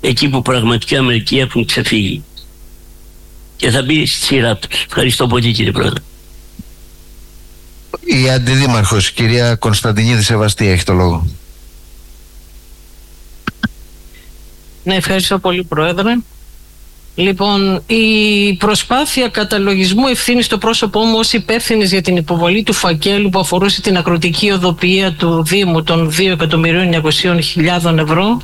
εκεί που πραγματικά μερικοί έχουν ξεφύγει. Και θα μπει στη σειρά τους. Ευχαριστώ πολύ, κύριε Πρόεδρε. Η Αντιδήμαρχος, κυρία Κωνσταντινίδη Σεβαστή, έχει το λόγο. Ναι, ευχαριστώ πολύ, Πρόεδρε. Λοιπόν, η προσπάθεια καταλογισμού ευθύνη στο πρόσωπό μου ως υπεύθυνης για την υποβολή του φακέλου που αφορούσε την ακροτική οδοποιία του Δήμου των 2.900.000 ευρώ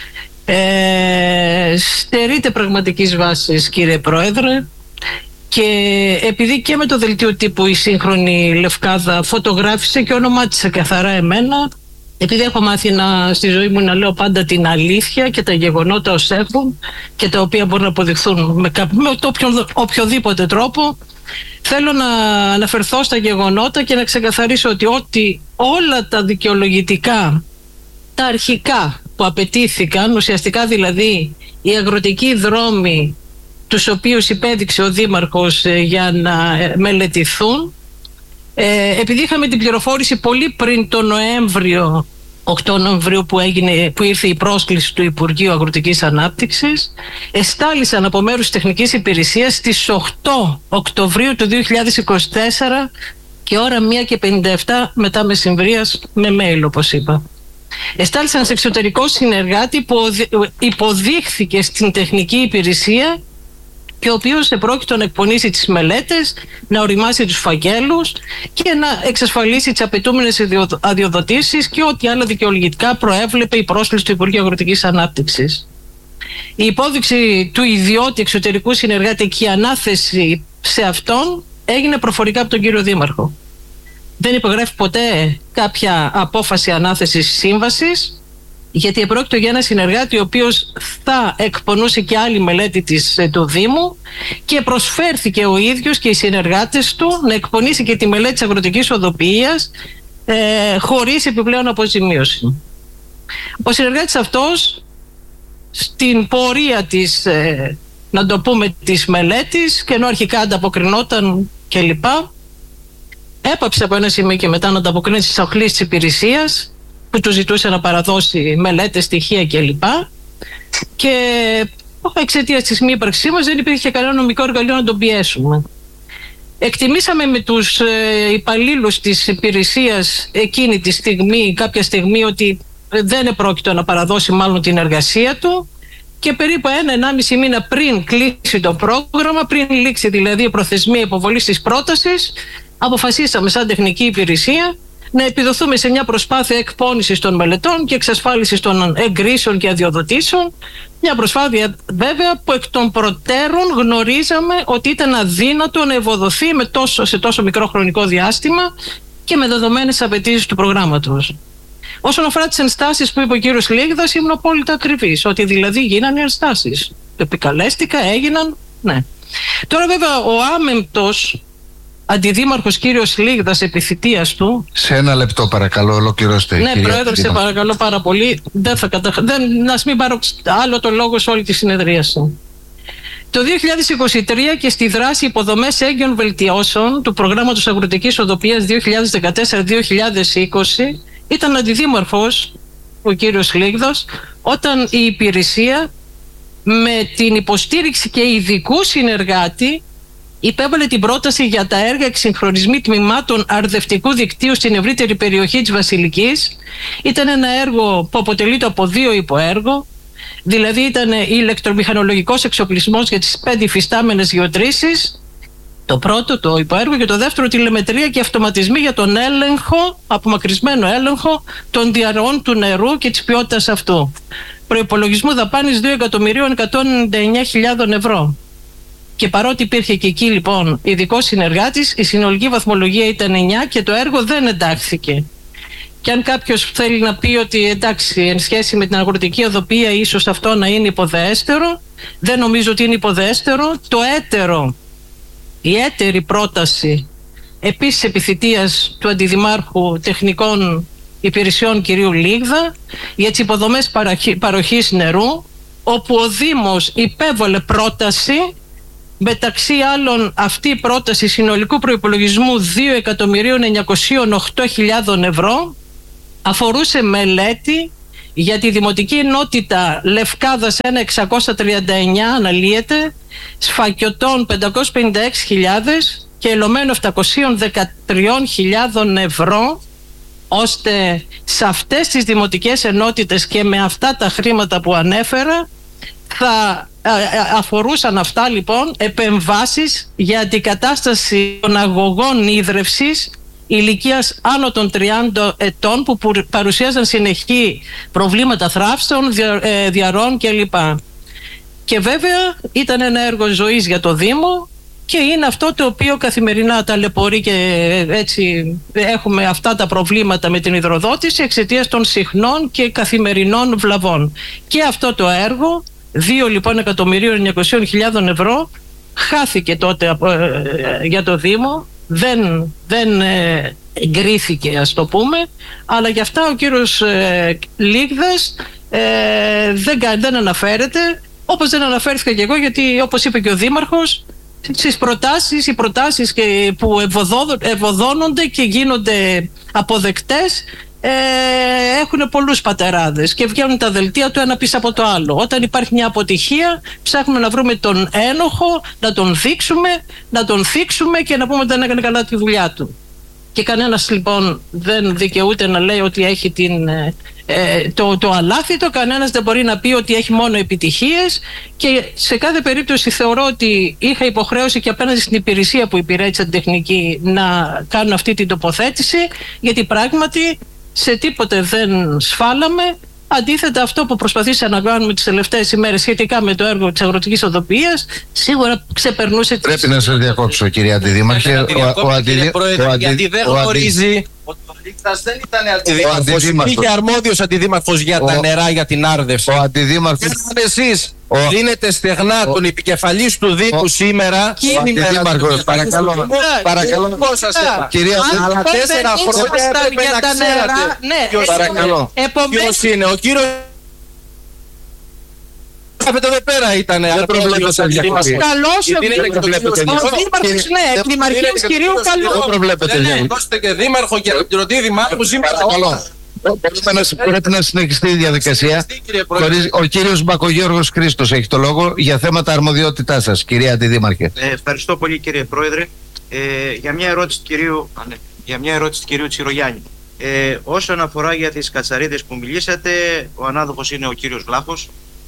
στερείται πραγματικής βάσης, κύριε Πρόεδρε, και επειδή και με το δελτίο τύπου η σύγχρονη Λευκάδα φωτογράφησε και ονομάτισε καθαρά εμένα, επειδή έχω μάθει στη ζωή μου να λέω πάντα την αλήθεια και τα γεγονότα ως έχουν και τα οποία μπορούν να αποδειχθούν με οποιοδήποτε τρόπο, θέλω να αναφερθώ στα γεγονότα και να ξεκαθαρίσω ότι όλα τα δικαιολογητικά, τα αρχικά που απαιτήθηκαν, ουσιαστικά δηλαδή οι αγροτικοί δρόμοι τους οποίους υπέδειξε ο Δήμαρχος για να μελετηθούν, επειδή είχαμε την πληροφόρηση πολύ πριν το Νοέμβριο, 8 Νοεμβρίου που ήρθε η πρόσκληση του Υπουργείου Αγροτικής Ανάπτυξης, εστάλησαν από μέρους της Τεχνικής Υπηρεσίας στις 8 Οκτωβρίου του 2024 και ώρα 1:57 μετά μεσημβρίας με mail, όπως είπα. Εστάλησαν σε εξωτερικό συνεργάτη που υποδείχθηκε στην Τεχνική Υπηρεσία και ο οποίος επρόκειτο να εκπονήσει τις μελέτες, να οριμάσει τους φακέλους και να εξασφαλίσει τις απαιτούμενες αδειοδοτήσεις και ό,τι άλλα δικαιολογητικά προέβλεπε η πρόσκληση του Υπουργείου Αγροτικής Ανάπτυξης. Η υπόδειξη του ιδιώτη εξωτερικού συνεργάτη και η ανάθεση σε αυτόν έγινε προφορικά από τον κύριο Δήμαρχο. Δεν υπογράφει ποτέ κάποια απόφαση ανάθεσης σύμβασης, γιατί επρόκειτο για ένα συνεργάτη ο οποίος θα εκπονούσε και άλλη μελέτη του Δήμου και προσφέρθηκε ο ίδιος και οι συνεργάτες του να εκπονήσει και τη μελέτη της αγροτικής οδοποιίας χωρίς επιπλέον αποζημίωση. Ο συνεργάτης αυτός στην πορεία της, να το πούμε, της μελέτης, και ενώ αρχικά ανταποκρινόταν κλπ, έπαψε από ένα σημείο και μετά να ανταποκρίνεται στις οχλήσεις της υπηρεσίας που του ζητούσε να παραδώσει μελέτες, στοιχεία κλπ. Και εξαιτίας της μη ύπαρξής μας δεν υπήρχε κανένα νομικό εργαλείο να τον πιέσουμε. Εκτιμήσαμε με τους υπαλλήλους της υπηρεσίας εκείνη τη στιγμή, κάποια στιγμή, ότι δεν επρόκειτο να παραδώσει μάλλον την εργασία του, και περίπου 1-1,5 μήνα πριν κλείσει το πρόγραμμα, πριν λήξει δηλαδή η προθεσμία υποβολής της πρότασης, αποφασίσαμε σαν Τεχνική Υπηρεσία να επιδοθούμε σε μια προσπάθεια εκπόνησης των μελετών και εξασφάλισης των εγκρίσεων και αδειοδοτήσεων. Μια προσπάθεια βέβαια που εκ των προτέρων γνωρίζαμε ότι ήταν αδύνατο να ευοδοθεί σε τόσο μικρό χρονικό διάστημα και με δεδομένες απαιτήσεις του προγράμματος. Όσον αφορά τις ενστάσεις που είπε ο κύριος Λίγδας, ήμουν απόλυτα ακριβής, ότι δηλαδή γίνανε ενστάσεις. Επικαλέστηκα, έγιναν, ναι. Τώρα βέβαια ο άμεμπτος αντιδήμαρχος κύριος Λίγδας επί θητείας του. Σε 1 λεπτό παρακαλώ, ολοκληρώστε. Ναι, Πρόεδρε, σε παρακαλώ πάρα πολύ. Να μην πάρω άλλο το λόγο σε όλη τη συνεδρίαση. Το 2023 και στη δράση υποδομές έγκαιων βελτιώσεων του προγράμματος αγροτικής οδοποιίας 2014-2020 ήταν αντιδήμαρχος ο κύριος Λίγδας όταν η υπηρεσία με την υποστήριξη και ειδικού συνεργάτη υπέβαλε την πρόταση για τα έργα εξυγχρονισμού τμήματων αρδευτικού δικτύου στην ευρύτερη περιοχή της Βασιλικής. Ήταν ένα έργο που αποτελείται από 2 υποέργο, δηλαδή ήταν ηλεκτρομηχανολογικός εξοπλισμός για τις 5 υφιστάμενες γεωτρήσεις, το πρώτο το υποέργο, και το δεύτερο τηλεμετρία και αυτοματισμοί για τον έλεγχο, απομακρυσμένο έλεγχο των διαρροών του νερού και της ποιότητας αυτού. Προϋπολογισμού δαπάνης 2.199.000 ευρώ. Και παρότι υπήρχε και εκεί λοιπόν ειδικός συνεργάτης, η συνολική βαθμολογία ήταν 9 και το έργο δεν εντάχθηκε. Και αν κάποιος θέλει να πει ότι εντάξει, εν σχέση με την αγροτική οδοποιία ίσως αυτό να είναι υποδεέστερο, δεν νομίζω ότι είναι υποδεέστερο. Το έτερο, η έτερη πρόταση επίσης επιθητείας του Αντιδημάρχου Τεχνικών Υπηρεσιών κυρίου Λίγδα για τις υποδομές παροχής νερού, όπου ο Δήμος υπέβαλε πρόταση, μεταξύ άλλων αυτή η πρόταση συνολικού προϋπολογισμού 2.908.000 ευρώ, αφορούσε μελέτη Για τη Δημοτική Ενότητα Λευκάδας 1.639 αναλύεται, Σφακιωτών 556.000 και Ελωμένο 713.000 ευρώ, ώστε σε αυτές τις δημοτικές ενότητες και με αυτά τα χρήματα που ανέφερα θα αφορούσαν αυτά λοιπόν επεμβάσεις για αντικατάσταση των αγωγών ίδρευσης ηλικίας άνω των 30 ετών που παρουσίαζαν συνεχή προβλήματα θράψεων, διαρρών κλπ. Και βέβαια ήταν ένα έργο ζωής για το Δήμο και είναι αυτό το οποίο καθημερινά ταλαιπωρεί και έτσι έχουμε αυτά τα προβλήματα με την υδροδότηση εξαιτίας των συχνών και καθημερινών βλαβών. Και αυτό το έργο, 2.900.000 ευρώ, χάθηκε τότε για το Δήμο, δεν εγκρίθηκε ας το πούμε, αλλά γι' αυτά ο κύριος Λίγδας δεν αναφέρεται, όπως δεν αναφέρθηκα και εγώ, γιατί όπως είπε και ο Δήμαρχος, στις προτάσεις, οι προτάσεις που ευωδώνονται και γίνονται αποδεκτές έχουν πολλούς πατεράδες και βγαίνουν τα δελτία του ένα πίσω από το άλλο. Όταν υπάρχει μια αποτυχία ψάχνουμε να βρούμε τον ένοχο, να τον δείξουμε, να τον θίξουμε και να πούμε ότι δεν έκανε καλά τη δουλειά του. Και κανένας λοιπόν δεν δικαιούται να λέει ότι έχει το αλάθητο, κανένας δεν μπορεί να πει ότι έχει μόνο επιτυχίες, και σε κάθε περίπτωση θεωρώ ότι είχα υποχρέωση και απέναντι στην υπηρεσία που υπηρέτησε την τεχνική να κάνω αυτή την τοποθέτηση, γιατί πράγματι σε τίποτε δεν σφάλαμε. Αντίθετα, αυτό που προσπαθήσαμε να κάνουμε τις τελευταίες ημέρες σχετικά με το έργο της αγροτικής οδοποιίας σίγουρα ξεπερνούσε. Πρέπει να σας διακόψω, κύριε Αντιδήμαρχε. Γιατί δεν γνωρίζει ότι ο Λίγδας δεν ήταν αντιδήμαρχος. Είχε αρμόδιος αντιδήμαρχος για τα νερά, για την άρδευση. Ο αντιδήμαρχος. Εσείς λύνετε στεγνά τον επικεφαλής του Δήμου σήμερα. Αντιδήμαρχος, παρακαλώ. Πώς σας είπα. Αλλά 4 χρόνια έπρεπε να ξέρατε. Παρακαλώ. Ποιος είναι ο κύριος. Κάθεται εδώ πέρα ήταν. Δεν προβλέπετε διακοπή. Καλώς ο Δήμαρχος, ναι, Δημαρχίας κυρίου Καλώς. Δεν προβλέπετε διακοπή. Δώστε και δήμαρχο και αναπληρωτή δημάρχου σήμερα. Πρέπει να συνεχιστεί η διαδικασία. Ο κύριος Μπακογιώργος Χρήστος έχει το λόγο για θέματα αρμοδιότητάς σας, κυρία Αντιδήμαρχε. Ευχαριστώ πολύ, κύριε Πρόεδρε. Για μια ερώτηση του κυρίου Τσιρογιάννη. Όσον αφορά για τις κατσαρίδες που μιλήσατε, ο ανάδοχος είναι ο κύριος Βλάχος.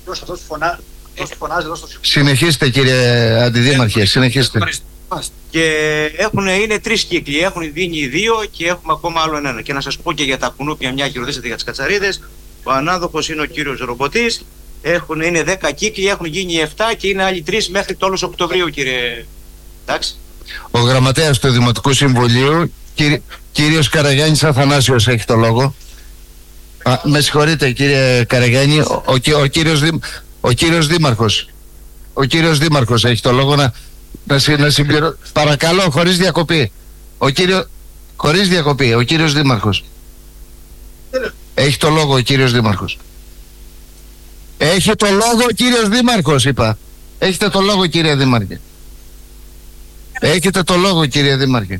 Συνεχίστε, κύριε Αντιδήμαρχε, συνεχίστε. Και είναι 3 κύκλοι. Έχουν δίνει 2 και έχουμε ακόμα άλλο ένα. Και να σας πω και για τα κουνούπια, μια και ρωτήσατε για τις κατσαρίδες. Ο ανάδοχος είναι ο κύριος Ρομποτής. Είναι 10 κύκλοι, έχουν γίνει 7 και είναι άλλοι 3 μέχρι τέλος Οκτωβρίου, κύριε. Εντάξει. Ο γραμματέας του Δημοτικού Συμβουλίου, κύριος Καραγιάννης Αθανάσιος, έχει το λόγο. Με συγχωρείτε, κύριε Καραγιάννη, ο κύριος Δήμαρχος. Ο κύριος Δήμαρχος έχει το λόγο να συμπληρώσει. Παρακαλώ, χωρίς διακοπή. Χωρίς διακοπή, ο κύριος Δήμαρχος. Έχει το λόγο ο κύριος Δήμαρχος. Έχει το λόγο ο κύριος Δήμαρχος, είπα. Έχετε το λόγο, κύριε Δήμαρχε. Έχετε το λόγο, κύριε Δήμαρχε.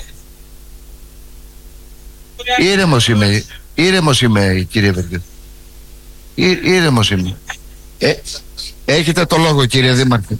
Ήρεμος είμαι, κύριε Βεργέ. Ήρεμος είμαι. Έχετε το λόγο, κύριε Δήμαρχε.